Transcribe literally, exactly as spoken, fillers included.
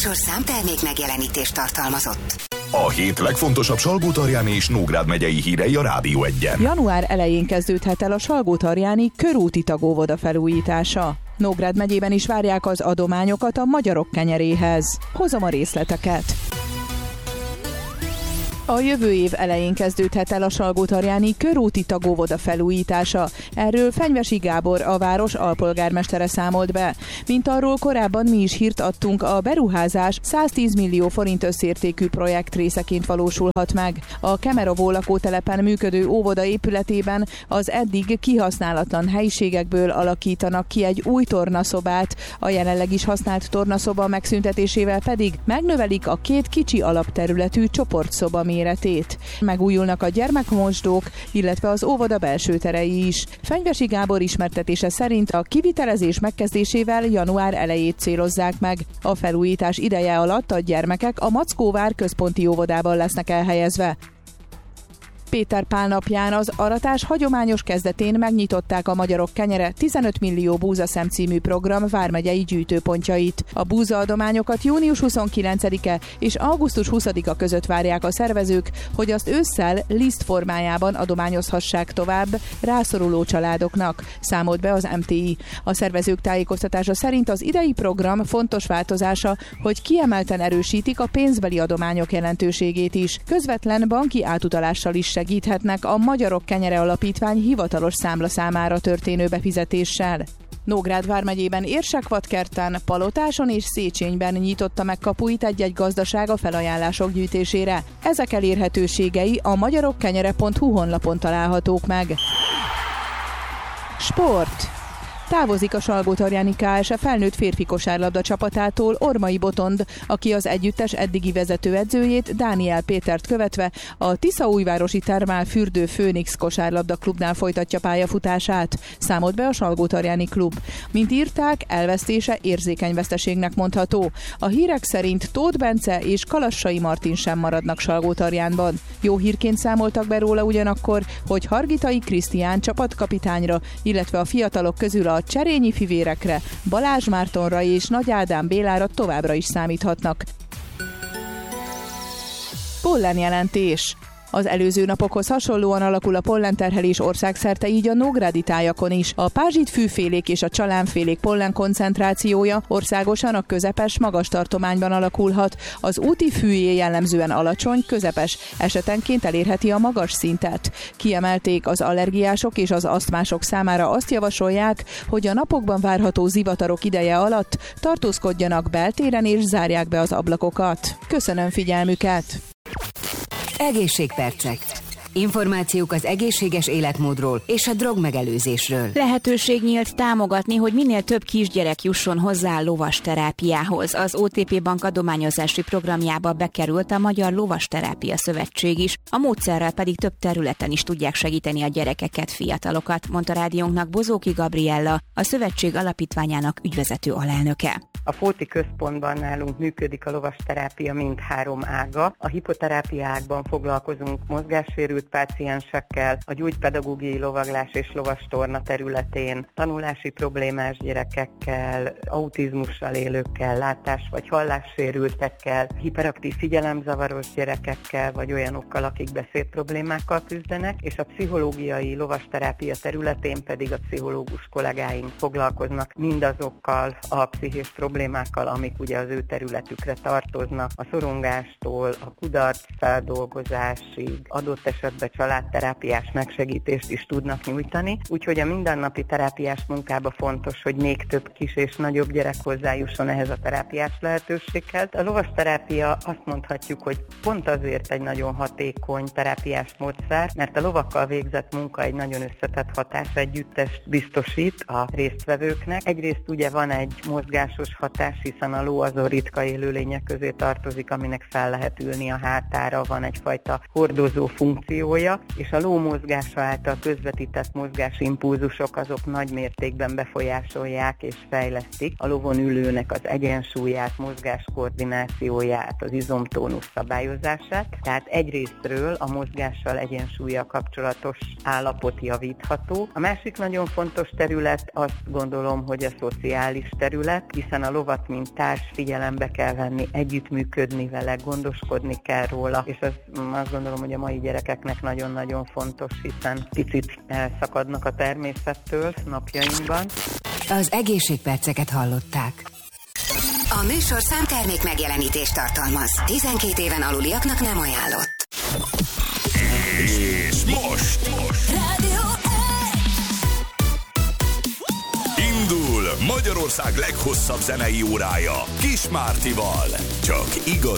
műsor számtermék megjelenítést tartalmazott. A hét legfontosabb Salgótarjáni és Nógrád megyei hírei a Rádió Egyen. Január elején kezdődhet el a Salgótarjáni körúti tagóvoda felújítása. Nógrád megyében is várják az adományokat a magyarok kenyeréhez. Hozom a részleteket. A jövő év elején kezdődhet el a Salgótarjáni körúti tagóvoda felújítása. Erről Fenyvesi Gábor, a város alpolgármestere számolt be. Mint arról korábban mi is hírt adtunk, a beruházás száztíz millió forint összértékű projekt részeként valósulhat meg. A Kemerovó lakótelepen működő óvoda épületében az eddig kihasználatlan helyiségekből alakítanak ki egy új tornaszobát, a jelenleg is használt tornaszoba megszüntetésével pedig megnövelik a két kicsi alapterületű csoportszoba méretét. Megújulnak a gyermekmosdók, illetve az óvoda belső terei is. Fenyvesi Gábor ismertetése szerint a kivitelezés megkezdésével január elejét célozzák meg. A felújítás ideje alatt a gyermekek a Mackóvár központi óvodában lesznek elhelyezve. Péter Pál napján az aratás hagyományos kezdetén megnyitották a Magyarok Kenyere tizenöt millió búzaszem című program vármegyei gyűjtőpontjait. A búzaadományokat június huszonkilencedike és augusztus huszadika között várják a szervezők, hogy azt ősszel liszt formájában adományozhassák tovább rászoruló családoknak, számolt be az em té i. A szervezők tájékoztatása szerint az idei program fontos változása, hogy kiemelten erősítik a pénzbeli adományok jelentőségét is. Közvetlen banki átutalással is segíthetnek a Magyarok Kenyere Alapítvány hivatalos számlaszámára történő befizetéssel. Nógrád vármegyében Érsekvadkerten, Palotáson és Széchenyben nyitotta meg kapuit egy-egy gazdaság a felajánlások gyűjtésére. Ezek elérhetőségei a magyarokkenyere pont hu honlapon találhatók meg. Sport. Távozik a Salgótarjáni ká es e felnőtt férfi kosárlabda csapatától Ormai Botond, aki az együttes eddigi vezetőedzőjét, Dániel Pétert követve a Tiszaújvárosi Termál Fürdő Főnix kosárlabda klubnál folytatja pályafutását, számolt be a Salgótarjáni klub. Mint írták, elvesztése érzékeny veszteségnek mondható. A hírek szerint Tóth Bence és Kalassai Martin sem maradnak Salgótarjánban. Jó hírként számoltak be róla ugyanakkor, hogy Hargitai Krisztián csapatkapitányra, illetve a fiatalok közül a Cserényi fivérekre, Balázs Mártonra és Nagy Ádám Bélára továbbra is számíthatnak. Pollenjelentés. Az előző napokhoz hasonlóan alakul a pollenterhelés országszerte, így a nógrádi tájakon is. A pázsitfűfélék és a csalánfélék pollen koncentrációja országosan a közepes magas tartományban alakulhat. Az úti fűjé jellemzően alacsony, közepes, esetenként elérheti a magas szintet. Kiemelték, az allergiások és az asztmások számára azt javasolják, hogy a napokban várható zivatarok ideje alatt tartózkodjanak beltéren és zárják be az ablakokat. Köszönöm figyelmüket! Egészségpercek. Információk az egészséges életmódról és a drogmegelőzésről. Lehetőség nyílt támogatni, hogy minél több kisgyerek jusson hozzá a lovasterápiához. Az o té pé Bank adományozási programjába bekerült a Magyar Lovasterápia Szövetség is, a módszerrel pedig több területen is tudják segíteni a gyerekeket, fiatalokat, mondta rádiónknak Bozóki Gabriella, a szövetség alapítványának ügyvezető alelnöke. A Fóti Központban nálunk működik a lovasterápia mindhárom ága. A hipoterápia ágban foglalkozunk mozgássérült páciensekkel, a gyógypedagógiai lovaglás és lovastorna területén tanulási problémás gyerekekkel, autizmussal élőkkel, látás- vagy hallássérültekkel, hiperaktív figyelemzavaros gyerekekkel, vagy olyanokkal, akik beszédproblémákkal küzdenek, és a pszichológiai lovasterápia területén pedig a pszichológus kollégáink foglalkoznak mindazokkal a pszichés problémákkal, amik ugye az ő területükre tartoznak, a szorongástól, a kudarc feldolgozásig, adott esetben családterápiás megsegítést is tudnak nyújtani, úgyhogy a mindennapi terápiás munkában fontos, hogy még több kis és nagyobb gyerek hozzájusson ehhez a terápiás lehetőséghez. A lovasterápia azt mondhatjuk, hogy pont azért egy nagyon hatékony terápiás módszer, mert a lovakkal végzett munka egy nagyon összetett hatásegyüttest biztosít a résztvevőknek. Egyrészt ugye van egy mozgásos hatás, hiszen a ló azon ritka élőlények közé tartozik, aminek fel lehet ülni a hátára, van egyfajta hordozó funkciója, és a ló mozgása által közvetített mozgásimpulzusok azok nagy mértékben befolyásolják és fejlesztik a lovon ülőnek az egyensúlyát, mozgáskoordinációját, az izomtónusz szabályozását. Tehát egyrésztről a mozgással, egyensúllyal kapcsolatos állapot javítható. A másik nagyon fontos terület azt gondolom, hogy a szociális terület, hiszen a lovat, mint társ figyelembe kell venni, együttműködni vele, gondoskodni kell róla, és az, azt gondolom, hogy a mai gyerekeknek nagyon-nagyon fontos, hiszen picit elszakadnak a természettől napjainkban. Az egészségperceket hallották. A műsorszám termék megjelenítést tartalmaz. tizenkét éven aluliaknak nem ajánlott. És most, most. Rádió Indul Magyarország leghosszabb zenei órája Kis Mártival. Csak igaz.